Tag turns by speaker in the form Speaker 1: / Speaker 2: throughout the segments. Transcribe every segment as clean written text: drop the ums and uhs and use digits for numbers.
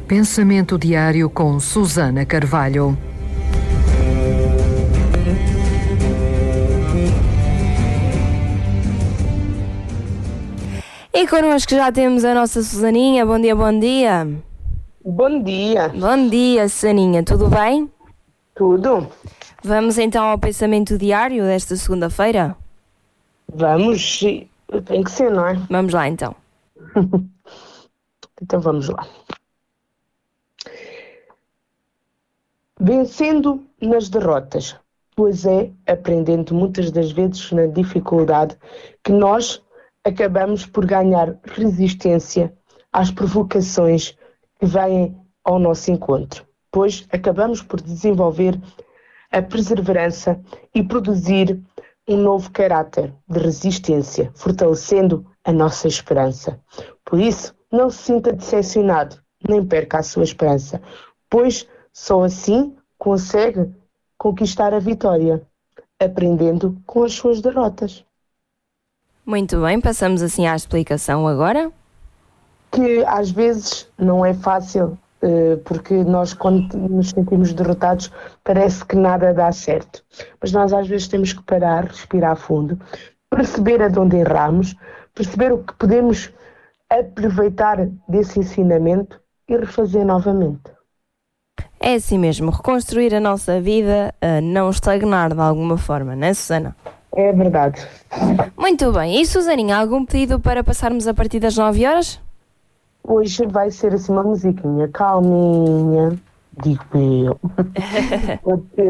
Speaker 1: Pensamento diário com Susana Carvalho.
Speaker 2: E connosco já temos a nossa Susaninha. Bom dia, bom dia.
Speaker 3: Bom dia.
Speaker 2: Bom dia, Susaninha. Tudo bem?
Speaker 3: Tudo.
Speaker 2: Vamos então ao pensamento diário desta segunda-feira?
Speaker 3: Vamos, tem que ser, não é?
Speaker 2: Vamos lá então.
Speaker 3: Então vamos lá. Vencendo nas derrotas, pois é aprendendo muitas das vezes na dificuldade que nós acabamos por ganhar resistência às provocações que vêm ao nosso encontro, pois acabamos por desenvolver a perseverança e produzir um novo caráter de resistência, fortalecendo a nossa esperança. Por isso, não se sinta decepcionado, nem perca a sua esperança, pois só assim consegue conquistar a vitória, aprendendo com as suas derrotas.
Speaker 2: Muito bem, passamos assim à explicação agora.
Speaker 3: Que às vezes não é fácil, porque nós quando nos sentimos derrotados parece que nada dá certo. Mas nós às vezes temos que parar, respirar fundo, perceber aonde erramos, perceber o que podemos aproveitar desse ensinamento e refazer novamente.
Speaker 2: É assim mesmo, reconstruir a nossa vida, não estagnar de alguma forma, não é, Susana?
Speaker 3: É verdade.
Speaker 2: Muito bem, e Susaninha, algum pedido para passarmos a partir das 9 horas?
Speaker 3: Hoje vai ser assim uma musiquinha calminha, digo eu. Pode ser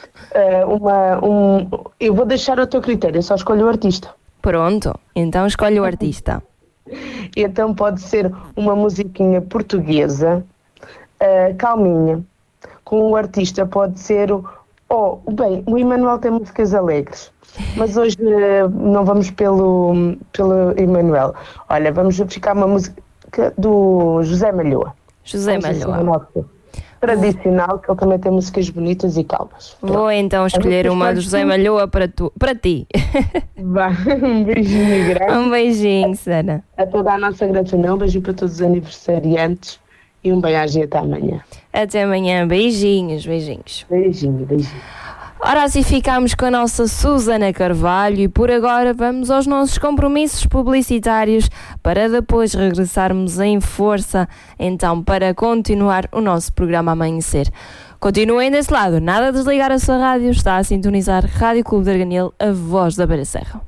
Speaker 3: eu vou deixar ao teu critério, eu só escolho o artista.
Speaker 2: Pronto, então escolhe o artista.
Speaker 3: Então pode ser uma musiquinha portuguesa, calminha. Com o artista pode ser o Emanuel tem músicas alegres, mas hoje não vamos pelo Emanuel. Olha, vamos ficar uma música do José Malhoa.
Speaker 2: José Malhoa.
Speaker 3: Tradicional, que ele também tem músicas bonitas e calmas.
Speaker 2: Vou então escolher uma do José Malhoa para ti.
Speaker 3: Vai, um beijinho grande.
Speaker 2: Um beijinho, Sana.
Speaker 3: A toda a nossa gratidão, um beijinho para todos os aniversariantes e um bem-aja até amanhã.
Speaker 2: Até amanhã, beijinhos.
Speaker 3: Beijinho.
Speaker 2: Ora, assim ficamos com a nossa Susana Carvalho e por agora vamos aos nossos compromissos publicitários para depois regressarmos em força, então, para continuar o nosso programa Amanhecer. Continuem desse lado, nada de desligar a sua rádio, está a sintonizar Rádio Clube de Arganil, a voz da Beira Serra.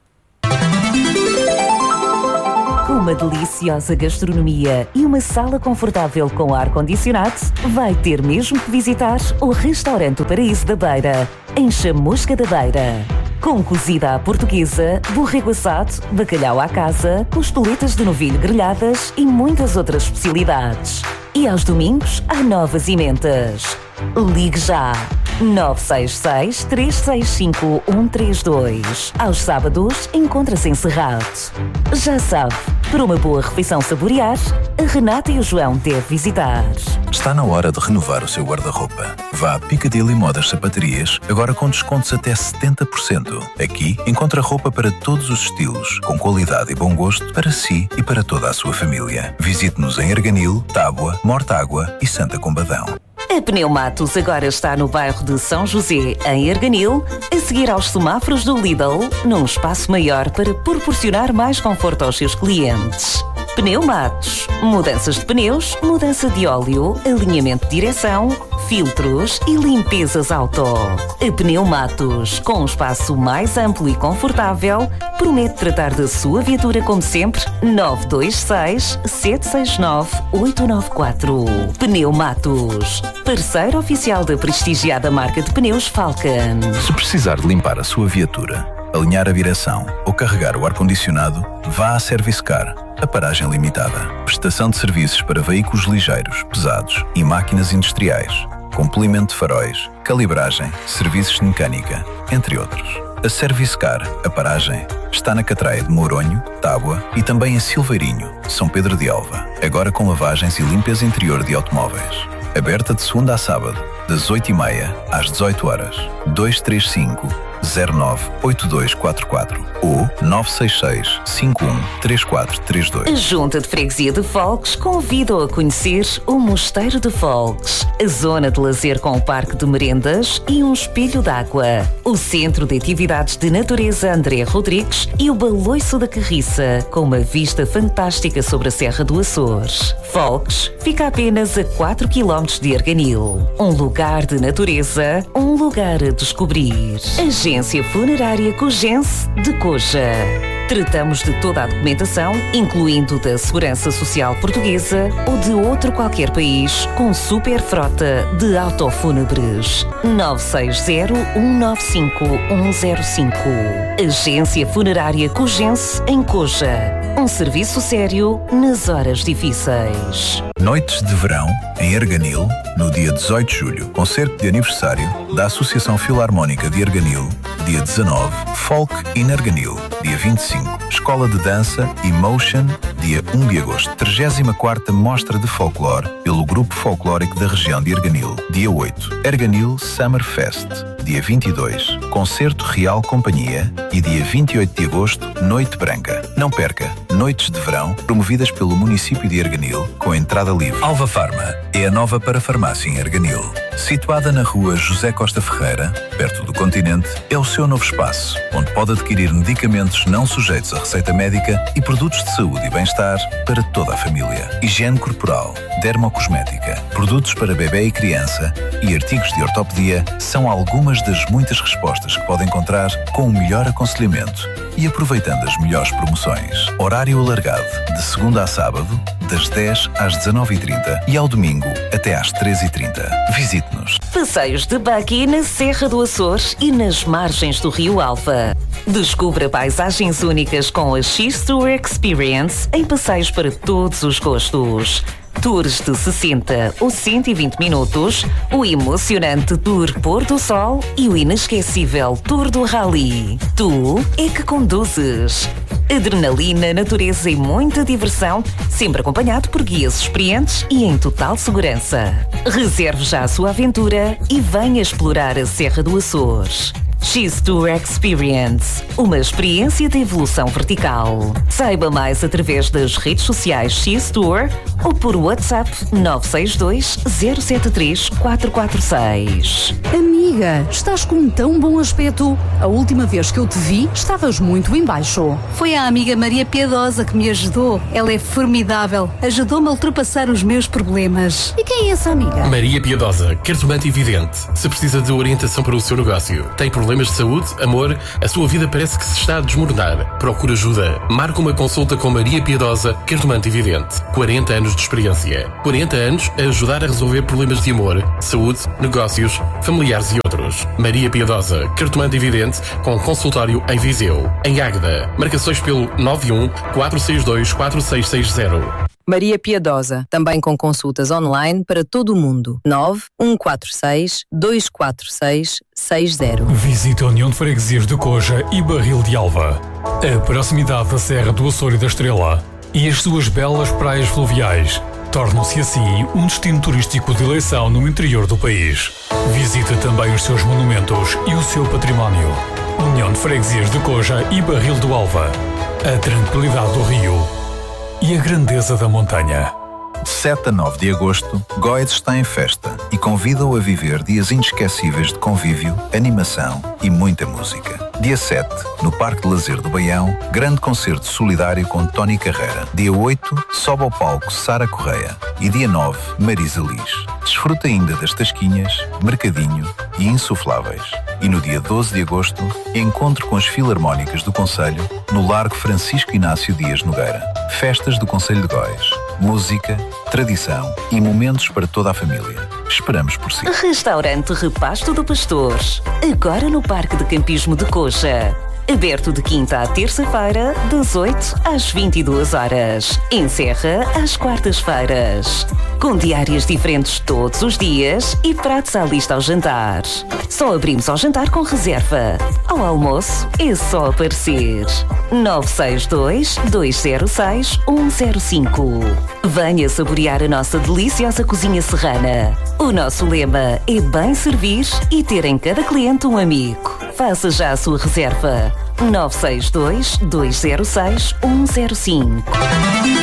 Speaker 4: Uma deliciosa gastronomia e uma sala confortável com ar-condicionado, vai ter mesmo que visitar o Restaurante O Paraíso da Beira, em Chamusca da Beira. Com cozida à portuguesa, borrego assado, bacalhau à casa, costeletas de novilho grelhadas e muitas outras especialidades. E aos domingos, há novas emendas. Ligue já! 966-365-132. Aos sábados, encontra-se encerrado. Já sabe, para uma boa refeição saborear, a Renata e o João devem visitar.
Speaker 5: Está na hora de renovar o seu guarda-roupa. Vá a Piccadilly Modas Sapatarias, agora com descontos até 70%. Aqui encontra roupa para todos os estilos, com qualidade e bom gosto para si e para toda a sua família. Visite-nos em Arganil, Tábua, Mortágua e Santa Combadão.
Speaker 4: A Pneumatos agora está no bairro de São José, em Arganil, a seguir aos semáforos do Lidl, num espaço maior para proporcionar mais conforto aos seus clientes. Pneumatos, mudanças de pneus, mudança de óleo, alinhamento de direção, filtros e limpezas auto. A Pneumatos, com um espaço mais amplo e confortável, promete tratar da sua viatura como sempre. 926-769-894. Pneumatos, parceiro oficial da prestigiada marca de pneus Falcon.
Speaker 5: Se precisar de limpar a sua viatura, alinhar a direção ou carregar o ar-condicionado, vá à Service Car, a paragem limitada. Prestação de serviços para veículos ligeiros, pesados e máquinas industriais, com polimento de faróis, calibragem, serviços de mecânica, entre outros. A Service Car, a paragem, está na Catraia de Mouronho, Tábua e também em Silveirinho, São Pedro de Alva, agora com lavagens e limpeza interior de automóveis. Aberta de segunda a sábado, das 8h30 às 18 horas. 098244 ou 966 51 3432.
Speaker 4: A Junta de Freguesia de Folgues convida-o a conhecer o Mosteiro de Folgues, a zona de lazer com o parque de merendas e um espelho d'água, o Centro de Atividades de Natureza André Rodrigues e o Baloiço da Carriça, com uma vista fantástica sobre a Serra do Açores. Folgues fica apenas a 4 km de Arganil. Um lugar de natureza, um lugar a descobrir. Agência Funerária Cogense de Coja. Tratamos de toda a documentação, incluindo da Segurança Social Portuguesa ou de outro qualquer país, com super frota de autofúnebres. 960-195-105. Agência Funerária Cogense em Coja. Um serviço sério nas horas difíceis.
Speaker 5: Noites de Verão, em Arganil, no dia 18 de julho. Concerto de aniversário da Associação Filarmónica de Arganil, dia 19. Folk in Arganil, dia 25. Escola de Dança Emotion, dia 1 de agosto. 34ª Mostra de Folclore pelo Grupo Folclórico da Região de Arganil, dia 8. Arganil Summer Fest, dia 22. Concerto Real Companhia e dia 28 de agosto, Noite Branca. Não perca, Noites de Verão, promovidas pelo município de Arganil, com entrada livre. Alva Farma é a nova parafarmácia em Arganil. Situada na rua José Costa Ferreira, perto do Continente, é o seu novo espaço, onde pode adquirir medicamentos não sujeitos à receita médica e produtos de saúde e bem-estar para toda a família. Higiene corporal, dermocosmética, produtos para bebê e criança e artigos de ortopedia são algumas das muitas respostas que pode encontrar com o melhor aconselhamento e aproveitando as melhores promoções. Horário alargado, de segunda a sábado, das 10 às 19h30 e ao domingo até às 13h30. Visite-nos.
Speaker 4: Passeios de buggy na Serra do Açores e nas margens do Rio Alva. Descubra paisagens únicas com a X-Tour Experience em passeios para todos os gostos. Tours de 60 ou 120 minutos, o emocionante Tour Pôr do Sol e o inesquecível Tour do Rally. Tu é que conduzes. Adrenalina, natureza e muita diversão, sempre acompanhado por guias experientes e em total segurança. Reserve já a sua aventura e venha explorar a Serra do Açores. X-Tour Experience, uma experiência de evolução vertical. Saiba mais através das redes sociais X-Tour ou por WhatsApp 962 073 446.
Speaker 6: Amiga, estás com um tão bom aspecto. A última vez que eu te vi, estavas muito em baixo.
Speaker 7: Foi a amiga Maria Piedosa que me ajudou. Ela é formidável. Ajudou-me a ultrapassar os meus problemas.
Speaker 6: E quem é essa amiga?
Speaker 8: Maria Piedosa, cartomante e vidente. Se precisa de orientação para o seu negócio, tem problemas de saúde, amor, a sua vida parece que se está a desmoronar. Procura ajuda. Marca uma consulta com Maria Piedosa, cartomante e vidente. 40 anos de experiência. 40 anos a ajudar a resolver problemas de amor, saúde, negócios, familiares e outros. Maria Piedosa, cartomante e vidente, com consultório em Viseu. Em Águeda. Marcações pelo 91 462 4660.
Speaker 9: Maria Piedosa, também com consultas online para todo o mundo. 9146 246 60.
Speaker 10: Visite a União de Freguesias de Coja e Barril de Alva. A proximidade da Serra do Açor e da Estrela e as suas belas praias fluviais tornam-se assim um destino turístico de eleição no interior do país. Visite também os seus monumentos e o seu património. União de Freguesias de Coja e Barril do Alva. A tranquilidade do rio e a grandeza da montanha.
Speaker 5: De 7 a 9 de agosto, Góis está em festa e convida-o a viver dias inesquecíveis de convívio, animação e muita música. Dia 7, no Parque de Lazer do Baião, grande concerto solidário com Tony Carreira. Dia 8, sobe ao palco Sara Correia. E dia 9, Marisa Liz. Desfruta ainda das tasquinhas, mercadinho e insufláveis. E no dia 12 de agosto, encontro com as Filarmónicas do Concelho no Largo Francisco Inácio Dias Nogueira. Festas do Concelho de Góis. Música, tradição e momentos para toda a família. Esperamos por si.
Speaker 4: Restaurante Repasto do Pastor, agora no Parque de Campismo de Coja. Aberto de quinta à terça-feira, das 8 às 22 horas. Encerra às quartas-feiras. Com diárias diferentes todos os dias e pratos à lista ao jantar. Só abrimos ao jantar com reserva. Ao almoço é só aparecer. 962-206-105. Venha saborear a nossa deliciosa cozinha serrana. O nosso lema é bem servir e ter em cada cliente um amigo. Faça já a sua reserva. 962 206 105.